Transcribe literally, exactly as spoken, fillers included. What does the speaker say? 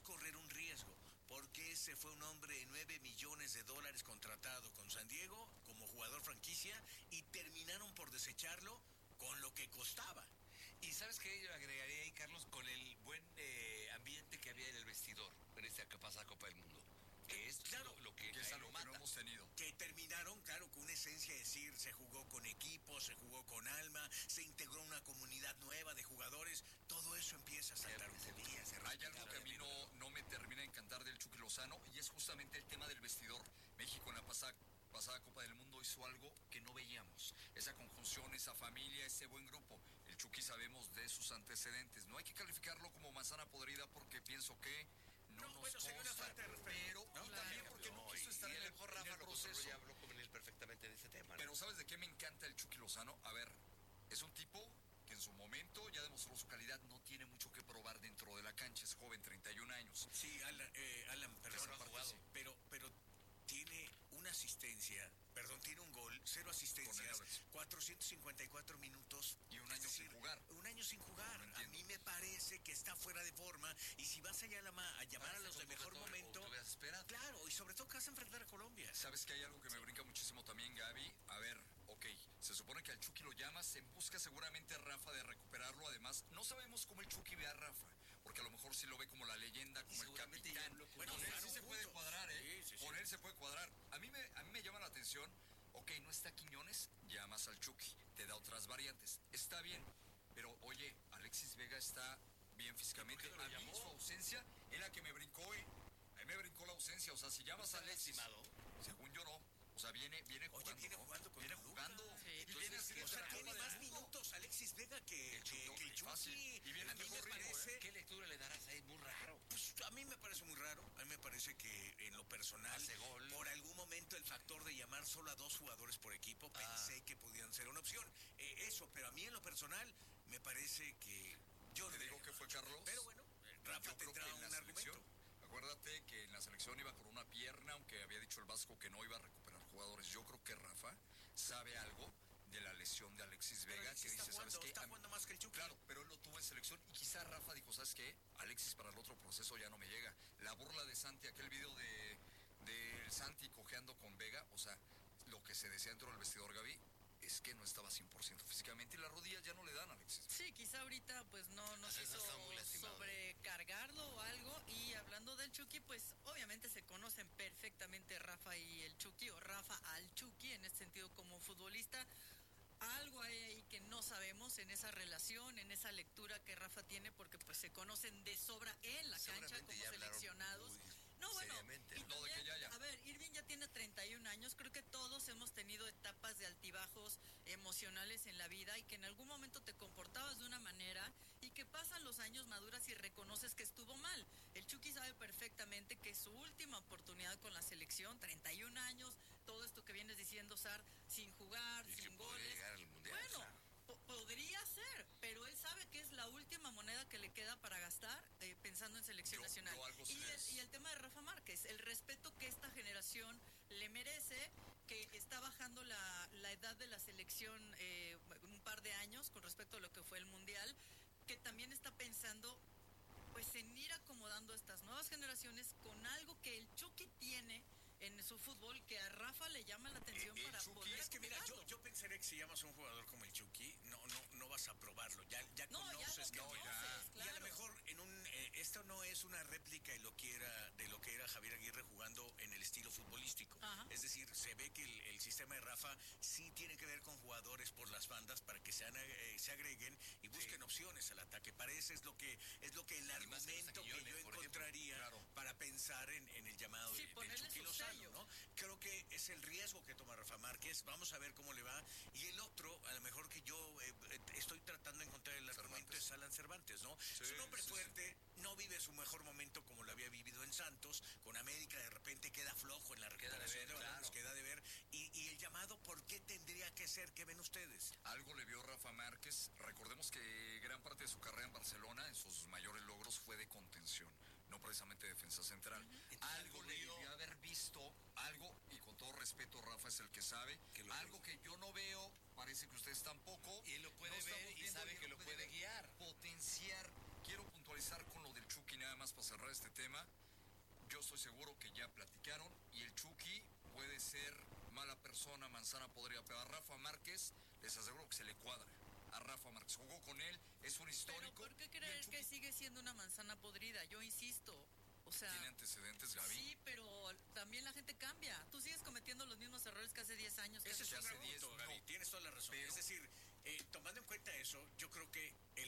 correr un riesgo, porque ese fue un hombre de nueve millones de dólares contratado con San Diego como jugador franquicia y terminaron por desecharlo con lo que costaba. Y ¿sabes qué? Yo agregaría ahí, Carlos, con el buen eh, ambiente que había en el vestidor en esta pasada Copa del Mundo. Que es claro, lo, lo que, que es algo lo que no hemos tenido. Que terminaron, claro, con una esencia de decir, se jugó con equipo, se jugó con alma, se integró una comunidad nueva de jugadores, todo eso empieza a saltar un poquito. Hay algo que a mí no, no me termina de encantar del Chucky Lozano y es justamente el tema del vestidor. México en la pasada, pasada Copa del Mundo hizo algo que no veíamos. Esa conjunción, esa familia, ese buen grupo. El Chucky sabemos de sus antecedentes. No hay que calificarlo como manzana podrida porque pienso que no, no nos bueno, consta, una falta de respeto, pero ¿no? y también porque no, no quiso estar en el, mejor en Rafa el proceso. Ya habló con él perfectamente de ese tema, ¿no? Pero ¿sabes de qué me encanta el Chucky Lozano? A ver, es un tipo que en su momento ya demostró su calidad, no tiene mucho que probar dentro de la cancha, es joven, treinta y un años. Sí, Alan, eh, Alan pero, no ha jugado. pero, pero tiene una asistencia, perdón, tiene un gol, cero asistencias, cuatrocientos cincuenta y cuatro minutos. Y un año decir, sin jugar. Un año sin jugar. No a mí me parece que está fuera de forma. Y si vas allá a, la, a llamar ah, a los de mejor momento. Claro, y sobre todo que vas a enfrentar a Colombia. ¿Sabes que hay algo que me brinca muchísimo también, Gaby? A ver, ok, se supone que al Chucky lo llamas, en busca seguramente Rafa de recuperarlo. Además, no sabemos cómo el Chucky ve a Rafa, porque a lo mejor sí lo ve como la leyenda, como el capitán. Bueno, con él sí se puede cuadrar, ¿eh? Sí, sí, con sí. él se puede cuadrar. A mí me, a mí me llama la atención. Ok, no está Quiñones, llamas al Chucky, te da otras variantes. Está bien, pero oye, Alexis Vega está bien físicamente. A mí su ausencia es la que me brincó, ¿eh? A mí me brincó la ausencia. O sea, si llamas a Alexis, según yo no. O sea, viene, viene jugando. Oye, viene jugando con Viene jugando. Sí, y viene así, o sea, tiene más minutos Alexis Vega que el Chucky. Que el Chucky. Y viene a mí me ritmo, parece. ¿eh? ¿Qué lectura le darás ahí? Muy raro. Pues a mí me parece muy raro. A mí me parece que en lo personal, por algún momento el factor de llamar solo a dos jugadores por equipo, ah. pensé que podían ser una opción. Eh, eso, pero a mí en lo personal me parece que yo te digo que fue Carlos. Pero bueno, Rafa tendrá un argumento. Acuérdate que en la selección iba con una pierna, aunque había dicho el Vasco que no iba a recuperar jugadores. Yo creo que Rafa sabe algo de la lesión de Alexis Vega, pero Alexis que dice, jugando, ¿sabes qué? Está jugando más que el Chucky. Claro, pero él lo tuvo en selección y quizá Rafa dijo, ¿sabes qué? Alexis para el otro proceso ya no me llega. La burla de Santi, aquel video de, de Santi cojeando con Vega, o sea, lo que se decía dentro del vestidor, Gaby, es que no estaba cien por ciento físicamente y las rodillas ya no le dan a Alexis. Sí, quizá ahorita pues no, no quiso sobrecargarlo o algo. Y hablando del Chucky, pues obviamente se conocen perfectamente Rafa y el Chucky, o Rafa al Chucky en este sentido como futbolista. Algo hay ahí que no sabemos en esa relación, en esa lectura que Rafa tiene, porque pues se conocen de sobra en la cancha como seleccionados. Uy, no, bueno, y no, de que ya, ya. A ver, Irving ya tiene treinta y un años, creo que todos hemos tenido etapas de altibajos emocionales en la vida y que en algún momento te comportabas de una manera y que pasan los años, maduras y reconoces que estuvo mal. El Chucky sabe perfectamente que es su última oportunidad con la selección, treinta y un años, todo esto que vienes diciendo, Sar, sin jugar, y sin goles. Al mundial, bueno, claro. po- podría ser, pero él sabe que es la última moneda que le queda para gastar eh, pensando en selección yo, nacional. Yo algo y, el, y el tema de Rafa Márquez, el respeto que esta generación le merece, que está bajando la, la edad de la selección eh, un par de años con respecto a lo que fue el mundial, que también está pensando pues en ir acomodando estas nuevas generaciones con algo que el Chucky tiene en su fútbol que a Rafa le llama la atención eh, para Chucky, poder es que mira, yo, yo pensaría que si llamas a un jugador como el Chucky, no no no vas a probarlo, ya ya no, conoces ya que conoces, ya, claro. y a lo mejor en un eh, esto no es una réplica de lo que era de lo que era Javier Aguirre jugando en el estilo futbolístico. Ajá. Es decir, se ve que el, el sistema de Rafa sí tiene que ver con jugadores por las bandas para que sean, eh, se agreguen y busquen sí. opciones al ataque. Parece es lo que es lo que el argumento que yo encontraría claro. para pensar en, en el llamado sí, de, de Chucky Lozano, ¿no? Creo que es el riesgo que toma Rafa Márquez. Vamos a ver cómo le va. Y el otro, a lo mejor que yo eh, estoy tratando de encontrar el argumento, Cervantes. Es Alan Cervantes, ¿no? Sí, es un hombre sí, fuerte, sí. no vive su mejor momento como lo había vivido en Santos. Con América de repente queda flojo en la recuperación de balones, queda de ver. Y, y el llamado, ¿por qué tendría que ser? ¿Qué ven ustedes? Algo le vio Rafa Márquez. Recordemos que gran parte de su carrera en Barcelona, en sus mayores logros, fue de contención, no precisamente defensa central. Uh-huh. Algo le debió haber visto, algo, y con todo respeto, Rafa es el que sabe, que algo que yo no veo, parece que ustedes tampoco. Y él lo puede no ver y sabe que lo puede guiar. Potenciar. Quiero puntualizar con lo del Chucky nada más para cerrar. cerrar este tema, yo estoy seguro que ya platicaron y el Chucky puede ser mala persona, manzana podrida, pero a Rafa Márquez les aseguro que se le cuadra. A Rafa Márquez jugó con él, es un histórico. ¿Pero por qué creer Chucky que sigue siendo una manzana podrida? Yo insisto, o sea... ¿Tiene antecedentes, Gaby? Sí, pero también la gente cambia. Tú sigues cometiendo los mismos errores que hace diez años. Que Ese es hace un gran hace diez, punto, Gaby, no. tienes toda la razón. Pero- es decir, eh, tomando en cuenta eso, yo creo que el